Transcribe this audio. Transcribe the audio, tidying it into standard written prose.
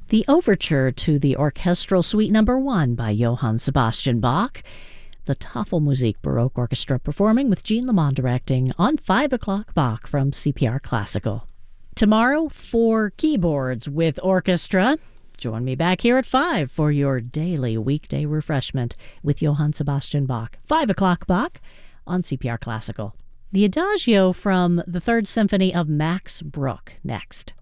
The Overture to the Orchestral Suite No. 1 by Johann Sebastian Bach. The Tafelmusik Baroque Orchestra performing with Jean Lamond directing on 5 o'clock Bach from CPR Classical. Tomorrow, 4 keyboards with orchestra. Join me back here at 5 for your daily weekday refreshment with Johann Sebastian Bach. 5 o'clock Bach on CPR Classical. The Adagio from the Third Symphony of Max Bruch next.